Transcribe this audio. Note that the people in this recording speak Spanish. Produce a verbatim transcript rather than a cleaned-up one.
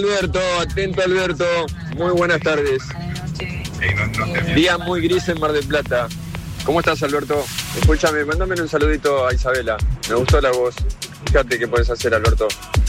Alberto, atento Alberto, muy buenas tardes. Día muy gris en Mar del Plata. ¿Cómo estás, Alberto? Escúchame, mándame un saludito a Isabela. Me gustó la voz. Fíjate qué puedes hacer, Alberto.